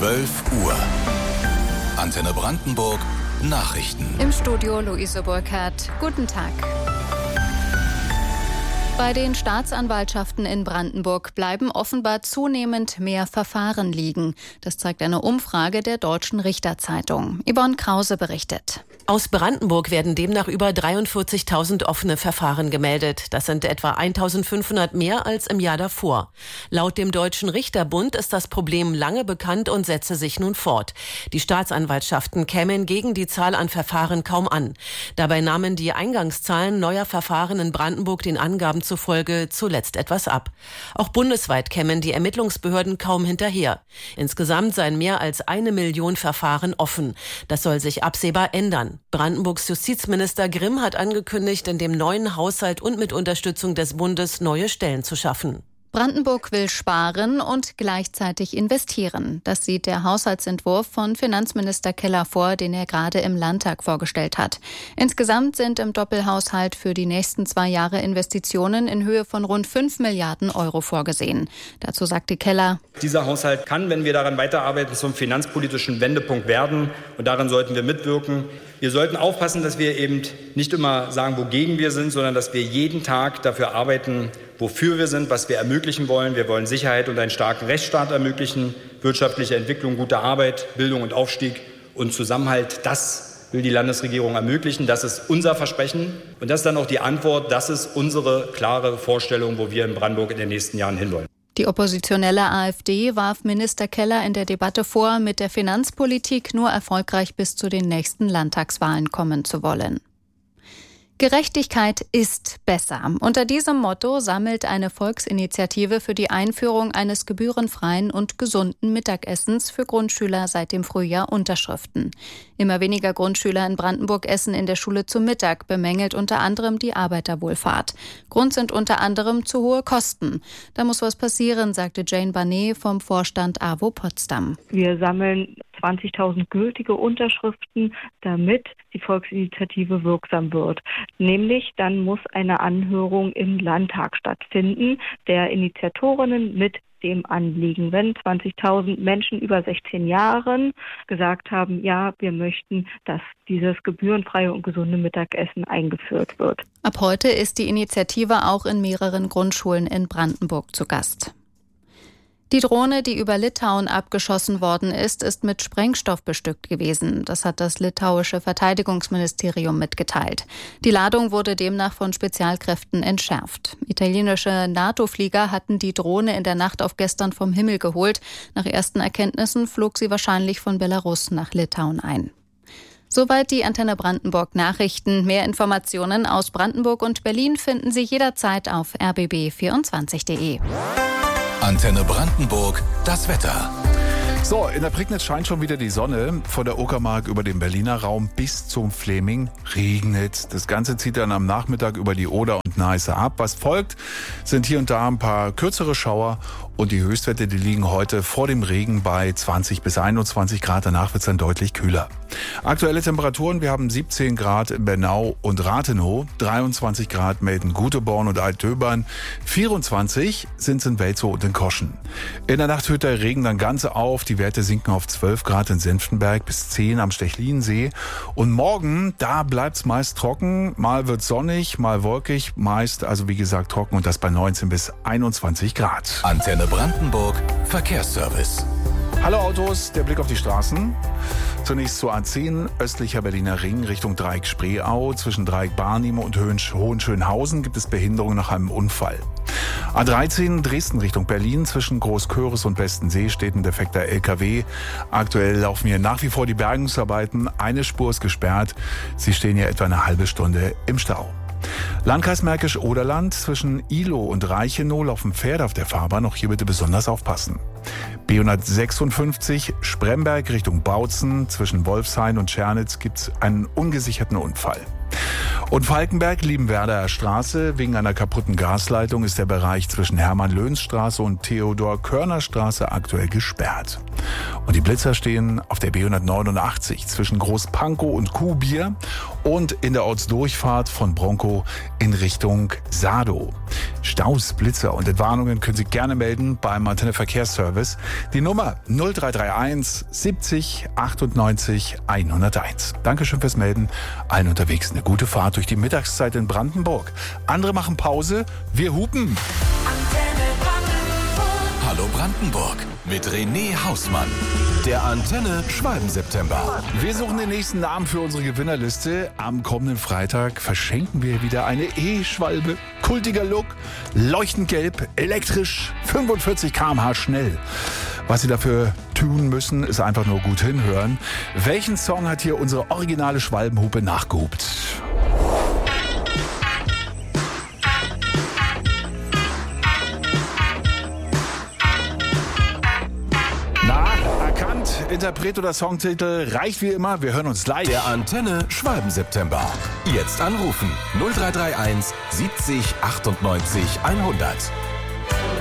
12 Uhr. Antenne Brandenburg Nachrichten. Im Studio Luise Burkhardt. Guten Tag. Bei den Staatsanwaltschaften in Brandenburg bleiben offenbar zunehmend mehr Verfahren liegen. Das zeigt eine Umfrage der Deutschen Richterzeitung. Yvonne Krause berichtet. Aus Brandenburg werden demnach über 43.000 offene Verfahren gemeldet. Das sind etwa 1.500 mehr als im Jahr davor. Laut dem Deutschen Richterbund ist das Problem lange bekannt und setze sich nun fort. Die Staatsanwaltschaften kämen gegen die Zahl an Verfahren kaum an. Dabei nahmen die Eingangszahlen neuer Verfahren in Brandenburg den Angaben zufolge zuletzt etwas ab. Auch bundesweit kämen die Ermittlungsbehörden kaum hinterher. Insgesamt seien mehr als 1 Million Verfahren offen. Das soll sich absehbar ändern. Brandenburgs Justizminister Grimm hat angekündigt, in dem neuen Haushalt und mit Unterstützung des Bundes neue Stellen zu schaffen. Brandenburg will sparen und gleichzeitig investieren. Das sieht der Haushaltsentwurf von Finanzminister Keller vor, den er gerade im Landtag vorgestellt hat. Insgesamt sind im Doppelhaushalt für die nächsten 2 Jahre Investitionen in Höhe von rund 5 Milliarden Euro vorgesehen. Dazu sagte Keller: Dieser Haushalt kann, wenn wir daran weiterarbeiten, zum finanzpolitischen Wendepunkt werden. Und daran sollten wir mitwirken. Wir sollten aufpassen, dass wir eben nicht immer sagen, wogegen wir sind, sondern dass wir jeden Tag dafür arbeiten, wofür wir sind, was wir ermöglichen wollen. Wir wollen Sicherheit und einen starken Rechtsstaat ermöglichen, wirtschaftliche Entwicklung, gute Arbeit, Bildung und Aufstieg und Zusammenhalt. Das will die Landesregierung ermöglichen. Das ist unser Versprechen. Und das ist dann auch die Antwort. Das ist unsere klare Vorstellung, wo wir in Brandenburg in den nächsten Jahren hinwollen. Die oppositionelle AfD warf Minister Keller in der Debatte vor, mit der Finanzpolitik nur erfolgreich bis zu den nächsten Landtagswahlen kommen zu wollen. Gerechtigkeit ist besser. Unter diesem Motto sammelt eine Volksinitiative für die Einführung eines gebührenfreien und gesunden Mittagessens für Grundschüler seit dem Frühjahr Unterschriften. Immer weniger Grundschüler in Brandenburg essen in der Schule zu Mittag, bemängelt unter anderem die Arbeiterwohlfahrt. Grund sind unter anderem zu hohe Kosten. Da muss was passieren, sagte Jane Barnet vom Vorstand AWO Potsdam. Wir sammeln 20.000 gültige Unterschriften, damit die Volksinitiative wirksam wird. Nämlich dann muss eine Anhörung im Landtag stattfinden, der Initiatorinnen mit dem Anliegen. Wenn 20.000 Menschen über 16 Jahren gesagt haben, ja, wir möchten, dass dieses gebührenfreie und gesunde Mittagessen eingeführt wird. Ab heute ist die Initiative auch in mehreren Grundschulen in Brandenburg zu Gast. Die Drohne, die über Litauen abgeschossen worden ist mit Sprengstoff bestückt gewesen. Das hat das litauische Verteidigungsministerium mitgeteilt. Die Ladung wurde demnach von Spezialkräften entschärft. Italienische NATO-Flieger hatten die Drohne in der Nacht auf gestern vom Himmel geholt. Nach ersten Erkenntnissen flog sie wahrscheinlich von Belarus nach Litauen ein. Soweit die Antenne Brandenburg Nachrichten. Mehr Informationen aus Brandenburg und Berlin finden Sie jederzeit auf rbb24.de. Antenne Brandenburg, das Wetter. So, in der Prignitz scheint schon wieder die Sonne. Von der Uckermark über den Berliner Raum bis zum Fläming regnet. Das Ganze zieht dann am Nachmittag über die Oder und Neiße ab. Was folgt, sind hier und da ein paar kürzere Schauer. Und die Höchstwerte, die liegen heute vor dem Regen bei 20 bis 21 Grad. Danach wird es dann deutlich kühler. Aktuelle Temperaturen, wir haben 17 Grad in Bernau und Rathenow, 23 Grad melden Guteborn und Altdöbern, 24 sind es in Welzow und in Koschen. In der Nacht hört der Regen dann ganz auf, die Werte sinken auf 12 Grad in Senftenberg bis 10 am Stechlinsee. Und morgen, da bleibt es meist trocken, mal wird sonnig, mal wolkig, meist also wie gesagt trocken und das bei 19 bis 21 Grad. Antenne Brandenburg Verkehrsservice. Hallo Autos, der Blick auf die Straßen. Zunächst zur A10, östlicher Berliner Ring Richtung Dreieck Spreeau. Zwischen Dreieck Barnim und Hohenschönhausen gibt es Behinderung nach einem Unfall. A13 Dresden Richtung Berlin. Zwischen Großköris und Westensee steht ein defekter LKW. Aktuell laufen hier nach wie vor die Bergungsarbeiten. Eine Spur ist gesperrt. Sie stehen hier etwa eine halbe Stunde im Stau. Landkreis Märkisch-Oderland, zwischen Ihlow und Reichenau laufen Pferde auf der Fahrbahn. Auch hier bitte besonders aufpassen. B156 Spremberg Richtung Bautzen. Zwischen Wolfshain und Tschernitz gibt es einen ungesicherten Unfall. Und Falkenberg, Liebenwerder Straße. Wegen einer kaputten Gasleitung ist der Bereich zwischen Hermann-Löhns-Straße und Theodor-Körner-Straße aktuell gesperrt. Und die Blitzer stehen auf der B189 zwischen Großpankow und Kuhbier und in der Ortsdurchfahrt von Bronkow in Richtung Sadow. Staus, Blitzer und Entwarnungen können Sie gerne melden beim Antenne Verkehrsservice. Die Nummer 0331 70 98 101. Dankeschön fürs Melden. Allen unterwegs eine gute Fahrt durch die Mittagszeit in Brandenburg. Andere machen Pause, wir hupen. Hallo Brandenburg mit René Hausmann. Der Antenne Schwalben-September. Wir suchen den nächsten Namen für unsere Gewinnerliste. Am kommenden Freitag verschenken wir wieder eine E-Schwalbe. Kultiger Look, leuchtend gelb, elektrisch, 45 km/h schnell. Was Sie dafür tun müssen, ist einfach nur gut hinhören. Welchen Song hat hier unsere originale Schwalbenhupe nachgehupt? Interpret oder Songtitel reicht wie immer. Wir hören uns live. Der Antenne Schwalben-September. Jetzt anrufen 0331 70 98 100.